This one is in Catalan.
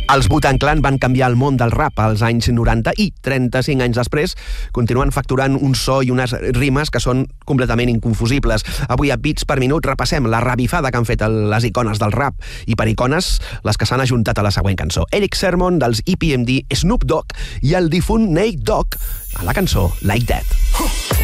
Els Wu-Tang Clan van canviar el món del rap als anys 90 i 35 anys després continuen facturant un so i unes rimes que són completament inconfusibles. Avui a Beats per Minut repassem la revifada que han fet les icones del rap i per icones les que s'han ajuntat a la següent cançó. Eric Sermon dels EPMD, Snoop Dogg i el difunt Nate Dogg a la cançó Like That.